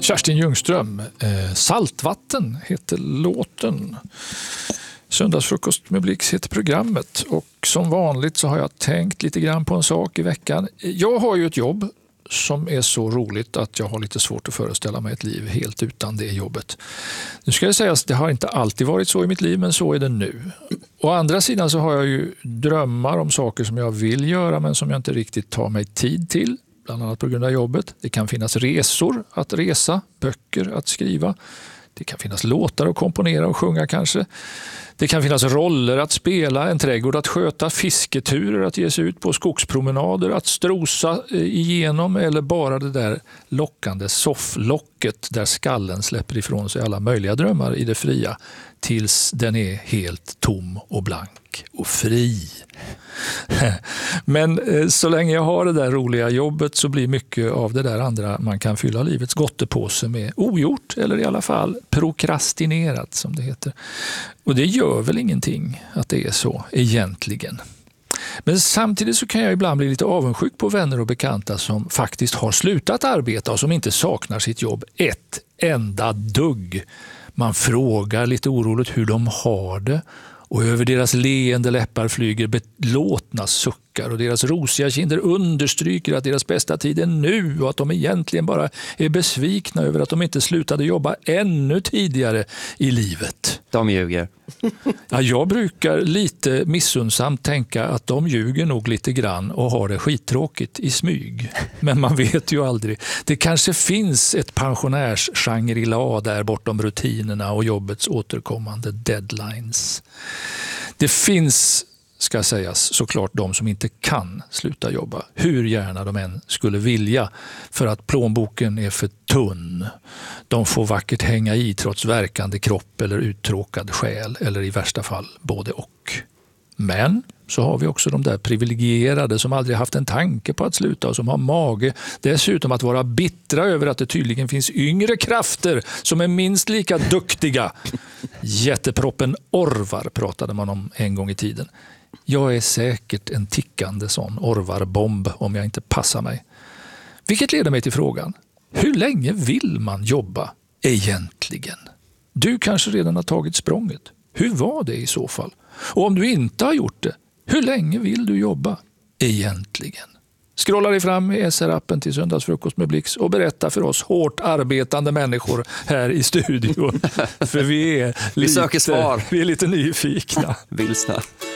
Kerstin Ljungström, Saltvatten heter låten. Söndagsfrukost med Blix heter programmet. Och som vanligt så har jag tänkt lite grann på en sak i veckan. Jag har ju ett jobb som är så roligt att jag har lite svårt att föreställa mig ett liv helt utan det jobbet. Nu ska jag säga att det har inte alltid varit så i mitt liv, men så är det nu. Å andra sidan så har jag ju drömmar om saker som jag vill göra men som jag inte riktigt tar mig tid till. Bland annat på grund av jobbet. Det kan finnas resor att resa, böcker att skriva. Det kan finnas låtar att komponera och sjunga kanske. Det kan finnas roller att spela, en trädgård att sköta, fisketurer att ge sig ut på, skogspromenader att strosa igenom eller bara det där lockande sofflocket där skallen släpper ifrån sig alla möjliga drömmar i det fria tills den är helt tom och blank och fri. Men så länge jag har det där roliga jobbet så blir mycket av det där andra man kan fylla livets gottepåse med ogjort eller i alla fall prokrastinerat som det heter. Och det gör väl ingenting att det är så egentligen. Men samtidigt så kan jag ibland bli lite avundsjuk på vänner och bekanta som faktiskt har slutat arbeta och som inte saknar sitt jobb ett enda dugg. Man frågar lite oroligt hur de har det och över deras leende läppar flyger belåtna suckar och deras rosiga kinder understryker att deras bästa tid är nu och att de egentligen bara är besvikna över att de inte slutade jobba ännu tidigare i livet. De ljuger. Ja, jag brukar lite missunnsamt tänka att de ljuger nog lite grann och har det skittråkigt i smyg. Men man vet ju aldrig. Det kanske finns ett pensionärs-Shangri-La där bortom rutinerna och jobbets återkommande deadlines. Det finns, ska sägas, såklart de som inte kan sluta jobba. Hur gärna de än skulle vilja för att plånboken är för tunn. De får vackert hänga i trots verkande kropp eller uttråkad själ eller i värsta fall både och. Men så har vi också de där privilegierade som aldrig haft en tanke på att sluta och som har mage dessutom att vara bittra över att det tydligen finns yngre krafter som är minst lika duktiga. Jätteproppen Orvar pratade man om en gång i tiden. Jag är säkert en tickande sån Orvarbomb om jag inte passar mig. Vilket leder mig till frågan, hur länge vill man jobba egentligen? Du kanske redan har tagit språnget. Hur var det i så fall? Och om du inte har gjort det, hur länge vill du jobba egentligen? Scrolla dig fram i SR-appen till Söndagsfrukost med Blix och berätta för oss hårt arbetande människor här i studion. För vi söker svar. Vi är lite nyfikna. Vilsna.